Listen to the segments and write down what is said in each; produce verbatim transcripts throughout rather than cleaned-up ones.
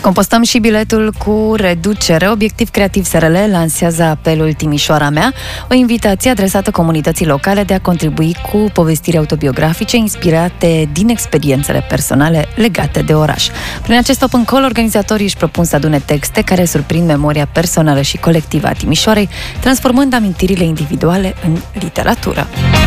Compostăm și biletul cu reducere. Obiectiv Creativ S R L lansează apelul Timișoara mea, o invitație adresată comunității locale de a contribui cu povestiri autobiografice inspirate din experiențele personale legate de oraș. Prin acest open call, organizatorii își propun să adune texte care surprind memoria personală și colectivă a Timișoarei, transformând amintirile individuale în literatură.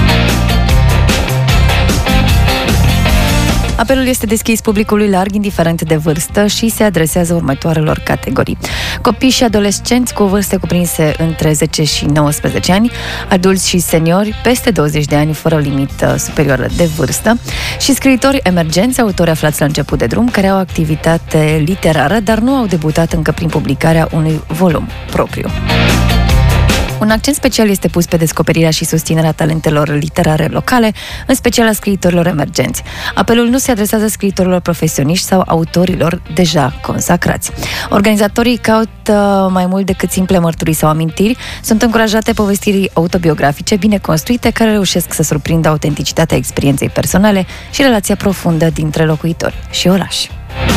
Apelul este deschis publicului larg, indiferent de vârstă, și se adresează următoarelor categorii: copii și adolescenți cu vârste cuprinse între zece și nouăsprezece ani, adulți și seniori peste douăzeci de ani fără o limită superioară de vârstă și scriitori emergenți, autori aflați la început de drum, care au activitate literară, dar nu au debutat încă prin publicarea unui volum propriu. Un accent special este pus pe descoperirea și susținerea talentelor literare locale, în special a scriitorilor emergenți. Apelul nu se adresează scriitorilor profesioniști sau autorilor deja consacrați. Organizatorii caută mai mult decât simple mărturii sau amintiri, sunt încurajate povestiri autobiografice bine construite care reușesc să surprindă autenticitatea experienței personale și relația profundă dintre locuitori și oraș.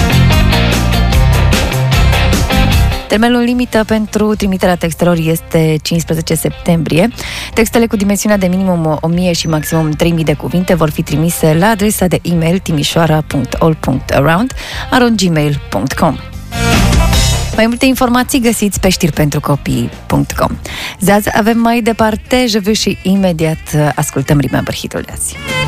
Termenul limită pentru trimiterea textelor este cincisprezece septembrie. Textele cu dimensiunea de minimum o mie și maximum trei mii de cuvinte vor fi trimise la adresa de e-mail timișoara punct all punct around arond gmail punct com. Mai multe informații găsiți pe știri pentru copii punct com. Azi avem mai departe Je veux și imediat ascultăm Remember Hit-ul de azi.